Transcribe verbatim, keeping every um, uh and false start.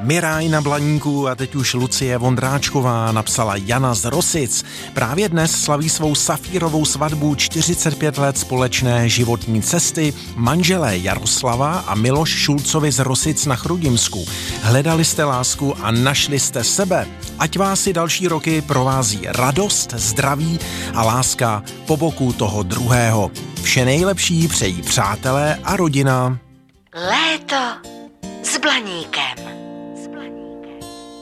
Miraj na Blaníku a teď už Lucie Vondráčková, napsala Jana z Rosic. Právě dnes slaví svou safírovou svatbu čtyřicet pět let společné životní cesty manželé Jaroslava a Miloš Šulcovi z Rosic na Chrudimsku. Hledali jste lásku a našli jste sebe. Ať vás i další roky provází radost, zdraví a láska po boku toho druhého. Vše nejlepší přejí přátelé a rodina. Léto s Blaníkem.